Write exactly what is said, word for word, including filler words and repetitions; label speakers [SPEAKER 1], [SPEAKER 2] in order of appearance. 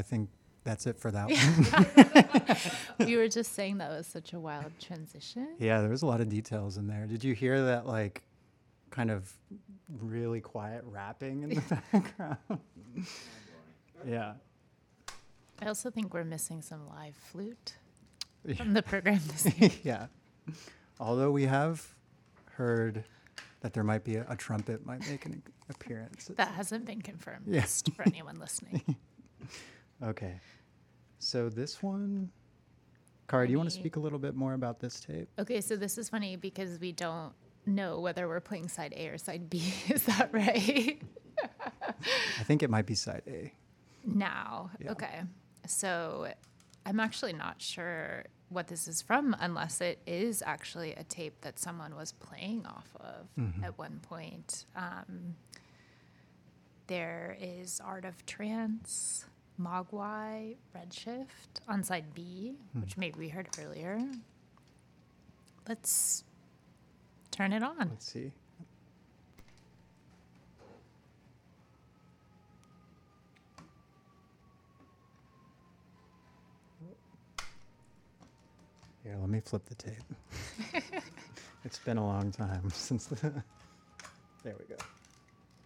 [SPEAKER 1] think that's it for that one.
[SPEAKER 2] You were just saying that was such a wild transition.
[SPEAKER 1] Yeah, there was a lot of details in there. Did you hear that, like, kind of really quiet rapping in the background? Yeah.
[SPEAKER 2] I also think we're missing some live flute from the program this year.
[SPEAKER 1] Yeah. Although we have heard that there might be a, a trumpet might make an appearance.
[SPEAKER 2] That hasn't been confirmed,
[SPEAKER 1] Yeah.
[SPEAKER 2] just for anyone listening.
[SPEAKER 1] Okay. So this one, Kara, do you want to
[SPEAKER 2] Funny.
[SPEAKER 1] speak a little bit more about this tape?
[SPEAKER 2] Okay, so this is funny because we don't know whether we're playing side A or side B. Is that right?
[SPEAKER 1] I think it might be side A.
[SPEAKER 2] Now,
[SPEAKER 1] Yeah.
[SPEAKER 2] okay. So I'm actually not sure what this is from unless it is actually a tape that someone was playing off of
[SPEAKER 1] Mhm.
[SPEAKER 2] at one point. Um, there is Art of Trance, Mogwai, Redshift on side B,
[SPEAKER 1] Hmm.
[SPEAKER 2] which maybe we heard earlier. Let's turn it on.
[SPEAKER 1] Let's see. Here, let me flip the tape. It's been a long time since the... There we go.